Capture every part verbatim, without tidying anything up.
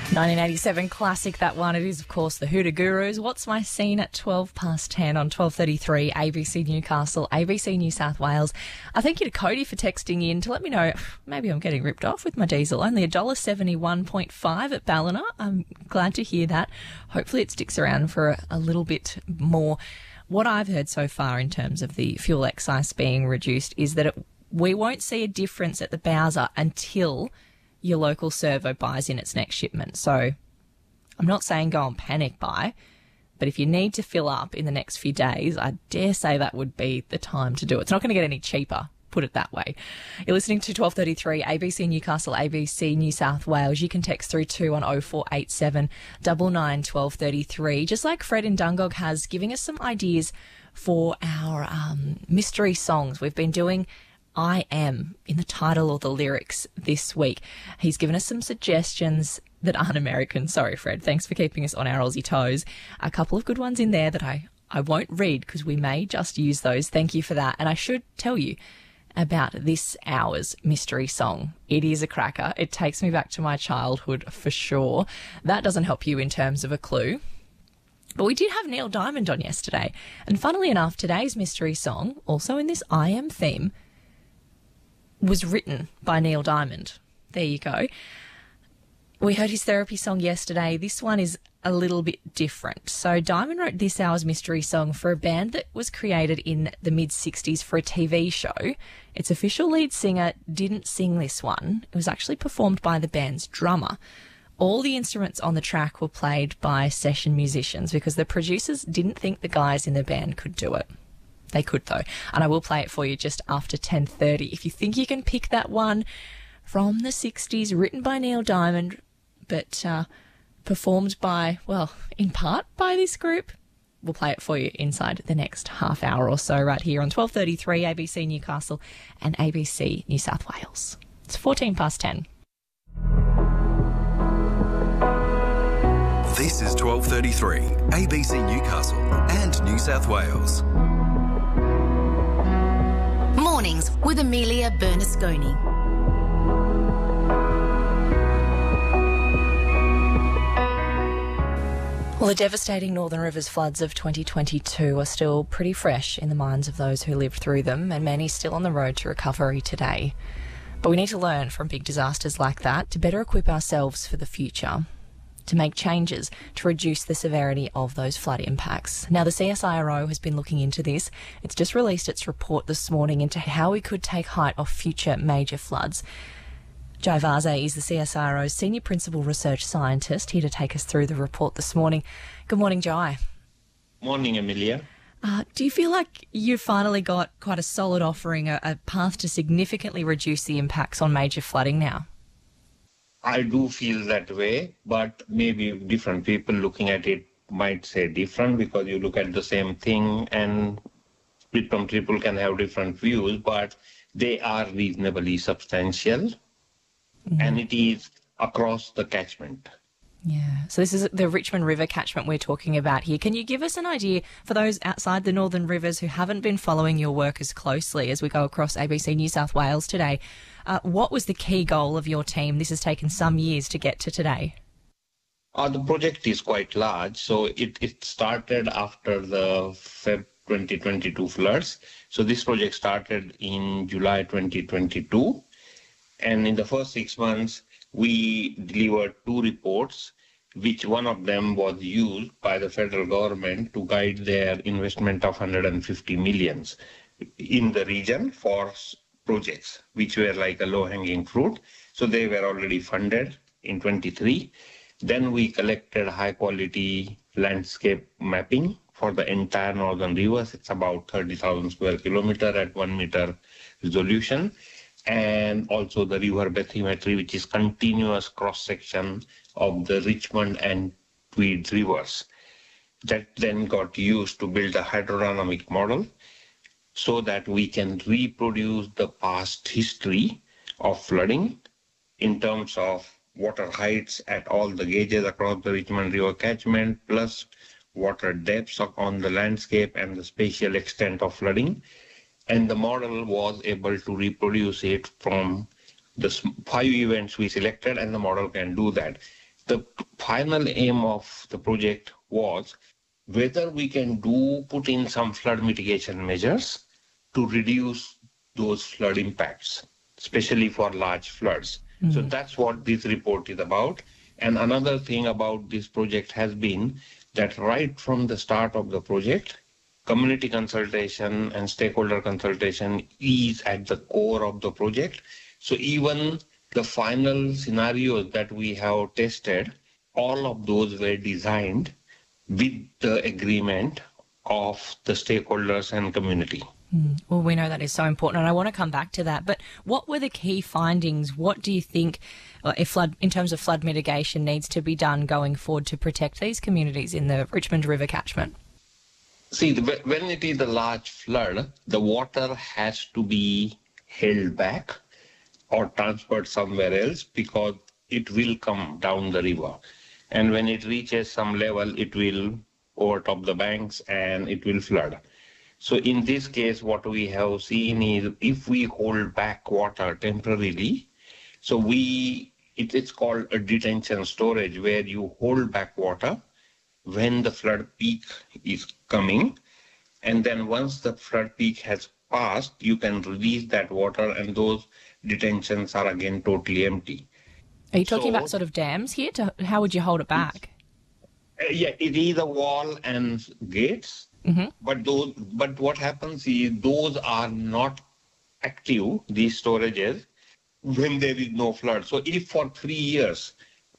nineteen eighty-seven classic, that one. It is, of course, the Hoota Gurus. What's My Scene at twelve past ten on twelve thirty-three, A B C Newcastle, A B C New South Wales. I thank you to Cody for texting in to let me know maybe I'm getting ripped off with my diesel. Only one dollar seventy-one point five at Ballina. I'm glad to hear that. Hopefully it sticks around for a, a little bit more. What I've heard so far in terms of the fuel excise being reduced is that it, we won't see a difference at the Bowser until your local servo buys in its next shipment. So I'm not saying go and panic buy, but if you need to fill up in the next few days, I dare say that would be the time to do it. It's not going to get any cheaper, put it that way. You're listening to twelve thirty-three, A B C Newcastle, A B C New South Wales. You can text through two on oh four eight seven, nine nine, twelve thirty-three, just like Fred in Dungog has, giving us some ideas for our um, mystery songs. We've been doing I Am in the title or the lyrics this week. He's given us some suggestions that aren't American. Sorry, Fred. Thanks for keeping us on our Aussie toes. A couple of good ones in there that I, I won't read because we may just use those. Thank you for that. And I should tell you about this hour's mystery song. It is a cracker. It takes me back to my childhood for sure. That doesn't help you in terms of a clue. But we did have Neil Diamond on yesterday. And funnily enough, today's mystery song, also in this I Am theme, was written by Neil Diamond. There you go. We heard his therapy song yesterday. This one is a little bit different. So Diamond wrote this hour's mystery song for a band that was created in the mid-sixties for a T V show. Its official lead singer didn't sing this one. It was actually performed by the band's drummer. All the instruments on the track were played by session musicians because the producers didn't think the guys in the band could do it. They could, though, and I will play it for you just after ten thirty. If you think you can pick that one from the sixties, written by Neil Diamond, but uh, performed by, well, in part by this group, we'll play it for you inside the next half hour or so right here on twelve thirty-three, A B C Newcastle and A B C New South Wales. It's fourteen past ten. This is twelve thirty-three, A B C Newcastle and New South Wales. Mornings with Amelia Bernasconi. Well, the devastating Northern Rivers floods of twenty twenty-two are still pretty fresh in the minds of those who lived through them, and many still on the road to recovery today. But we need to learn from big disasters like that to better equip ourselves for the future, to make changes to reduce the severity of those flood impacts. Now, the C S I R O has been looking into this. It's just released its report this morning into how we could take height of future major floods. Jai Vase is the C S I R O's Senior Principal Research Scientist, here to take us through the report this morning. Good morning, Jai. Morning, Amelia. Uh, do you feel like you've finally got quite a solid offering, a, a path to significantly reduce the impacts on major flooding now? I do feel that way, but maybe different people looking at it might say different because you look at the same thing and different people can have different views, but they are reasonably substantial. Mm-hmm. And it is across the catchment. Yeah, so this is the Richmond River catchment we're talking about here. Can you give us an idea for those outside the Northern Rivers who haven't been following your work as closely as we go across A B C New South Wales today? Uh, what was the key goal of your team? This has taken some years to get to today. Uh, the project is quite large, so it, it started after the February twenty twenty-two floods. So this project started in July twenty twenty-two, and in the first six months, we delivered two reports, which one of them was used by the federal government to guide their investment of one hundred fifty millions in the region for projects, which were like a low-hanging fruit. So they were already funded in twenty-three. Then we collected high-quality landscape mapping for the entire Northern Rivers. It's about thirty thousand square kilometer at one meter resolution. And also the river bathymetry, which is continuous cross-section of the Richmond and Tweed rivers. That then got used to build a hydrodynamic model so that we can reproduce the past history of flooding in terms of water heights at all the gauges across the Richmond River catchment, plus water depths on the landscape and the spatial extent of flooding. And the model was able to reproduce it from the five events we selected, and the model can do that. the final aim of the project was whether we can do put in some flood mitigation measures to reduce those flood impacts, especially for large floods. Mm-hmm. So that's what this report is about. And another thing about this project has been that right from the start of the project, community consultation and stakeholder consultation is at the core of the project. So even the final scenarios that we have tested, all of those were designed with the agreement of the stakeholders and community. Mm. Well, we know that is so important, and I want to come back to that. But what were the key findings? What do you think, uh, if flood, in terms of flood mitigation, needs to be done going forward to protect these communities in the Richmond River catchment? See, the, when it is a large flood, the water has to be held back or transferred somewhere else because it will come down the river. And when it reaches some level, it will overtop the banks and it will flood. So in this case, what we have seen is if we hold back water temporarily, so we it, it's called a detention storage, where you hold back water when the flood peak is coming. And then once the flood peak has passed, you can release that water and those detentions are again totally empty. Are you talking so, about sort of dams here? To, how would you hold it back? Yeah, it is a wall and gates. Mm-hmm. But those, but what happens is those are not active, these storages, when there is no flood. So if for three years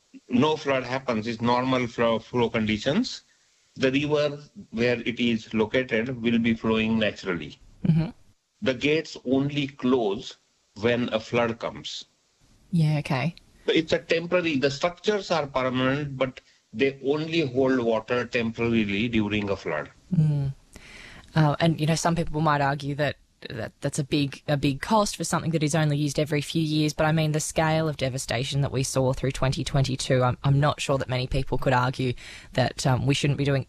no flood happens, it's normal flow, flow conditions, the river where it is located will be flowing naturally. Mm-hmm. The gates only close when a flood comes. Yeah, okay. So it's a temporary, the structures are permanent, but they only hold water temporarily during a flood. Mm. Uh, and, you know, some people might argue that, that that's a big a big cost for something that is only used every few years. But, I mean, the scale of devastation that we saw through twenty twenty-two, I'm, I'm not sure that many people could argue that um, we shouldn't be doing